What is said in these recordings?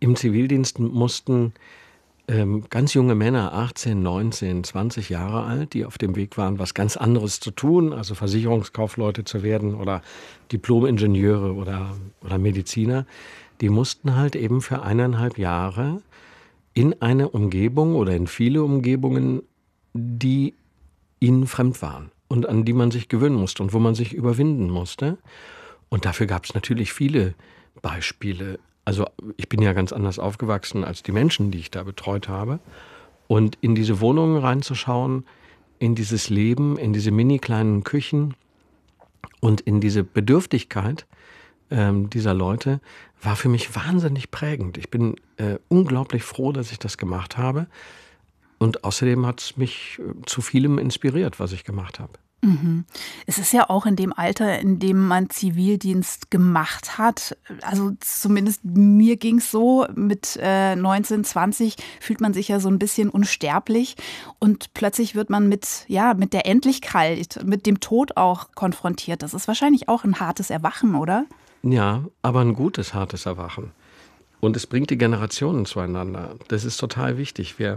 Im Zivildienst mussten ganz junge Männer, 18, 19, 20 Jahre alt, die auf dem Weg waren, was ganz anderes zu tun, also Versicherungskaufleute zu werden oder Diplom-Ingenieure oder Mediziner, die mussten halt eben für 1,5 Jahre in eine Umgebung oder in viele Umgebungen, die ihnen fremd waren und an die man sich gewöhnen musste und wo man sich überwinden musste. Und dafür gab es natürlich viele Beispiele. Also ich bin ja ganz anders aufgewachsen als die Menschen, die ich da betreut habe. Und in diese Wohnungen reinzuschauen, in dieses Leben, in diese mini kleinen Küchen und in diese Bedürftigkeit dieser Leute, war für mich wahnsinnig prägend. Ich bin unglaublich froh, dass ich das gemacht habe. Und außerdem hat es mich zu vielem inspiriert, was ich gemacht habe. Mhm. Es ist ja auch in dem Alter, in dem man Zivildienst gemacht hat, also zumindest mir ging es so, mit 19, 20 fühlt man sich ja so ein bisschen unsterblich und plötzlich wird man mit der Endlichkeit, mit dem Tod auch konfrontiert. Das ist wahrscheinlich auch ein hartes Erwachen, oder? Ja, aber ein gutes, hartes Erwachen. Und es bringt die Generationen zueinander. Das ist total wichtig. Wir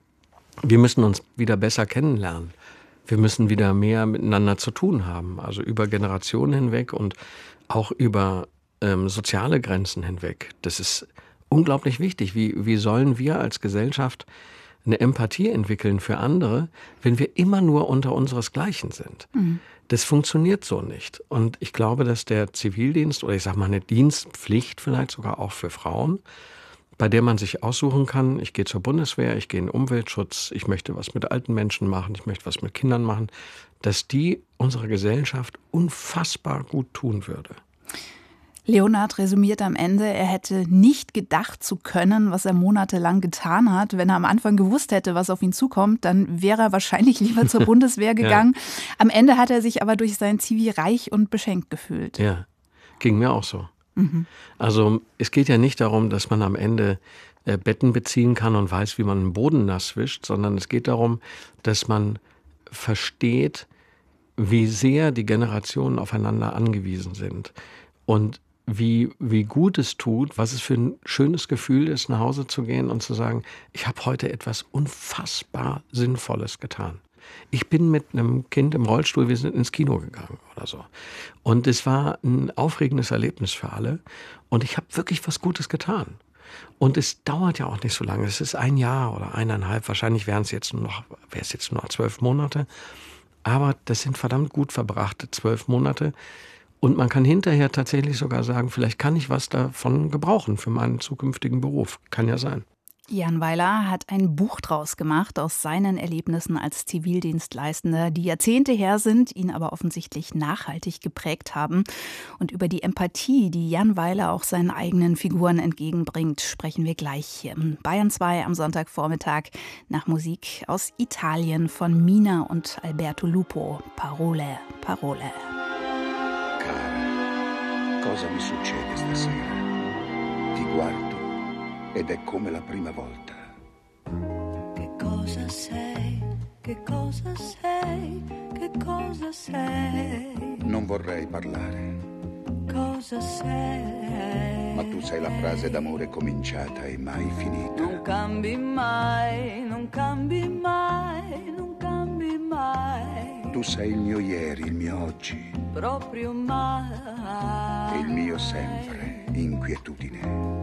müssen uns wieder besser kennenlernen. Wir müssen wieder mehr miteinander zu tun haben, also über Generationen hinweg und auch über soziale Grenzen hinweg. Das ist unglaublich wichtig. Wie sollen wir als Gesellschaft eine Empathie entwickeln für andere, wenn wir immer nur unter unseresgleichen sind? Mhm. Das funktioniert so nicht. Und ich glaube, dass der Zivildienst oder ich sage mal eine Dienstpflicht vielleicht sogar auch für Frauen, bei der man sich aussuchen kann, ich gehe zur Bundeswehr, ich gehe in den Umweltschutz, ich möchte was mit alten Menschen machen, ich möchte was mit Kindern machen, dass die unserer Gesellschaft unfassbar gut tun würde. Leonhard resümiert am Ende, er hätte nicht gedacht zu können, was er monatelang getan hat. Wenn er am Anfang gewusst hätte, was auf ihn zukommt, dann wäre er wahrscheinlich lieber zur Bundeswehr gegangen. Ja. Am Ende hat er sich aber durch sein Zivi reich und beschenkt gefühlt. Ja, ging mir auch so. Mhm. Also es geht ja nicht darum, dass man am Ende Betten beziehen kann und weiß, wie man den Boden nass wischt, sondern es geht darum, dass man versteht, wie sehr die Generationen aufeinander angewiesen sind und wie gut es tut, was es für ein schönes Gefühl ist, nach Hause zu gehen und zu sagen, ich habe heute etwas unfassbar Sinnvolles getan. Ich bin mit einem Kind im Rollstuhl, wir sind ins Kino gegangen oder so. Und es war ein aufregendes Erlebnis für alle. Und ich habe wirklich was Gutes getan. Und es dauert ja auch nicht so lange. Es ist 1 Jahr oder 1,5. Wahrscheinlich wäre es jetzt nur noch 12 Monate. Aber das sind verdammt gut verbrachte 12 Monate. Und man kann hinterher tatsächlich sogar sagen, vielleicht kann ich was davon gebrauchen für meinen zukünftigen Beruf. Kann ja sein. Jan Weiler hat ein Buch draus gemacht aus seinen Erlebnissen als Zivildienstleistender, die Jahrzehnte her sind, ihn aber offensichtlich nachhaltig geprägt haben. Und über die Empathie, die Jan Weiler auch seinen eigenen Figuren entgegenbringt, sprechen wir gleich hier im Bayern 2 am Sonntagvormittag nach Musik aus Italien von Mina und Alberto Lupo. Parole, Parole. Cara, cosa mi succede stasera? Ti guardo ed è come la prima volta. Che cosa sei? Che cosa sei? Che cosa sei? Non vorrei parlare. Cosa sei? Ma tu sei la frase d'amore cominciata e mai finita. Non cambi mai, non cambi mai, non cambi mai. Tu sei il mio ieri, il mio oggi. Proprio mai. E il mio sempre, inquietudine.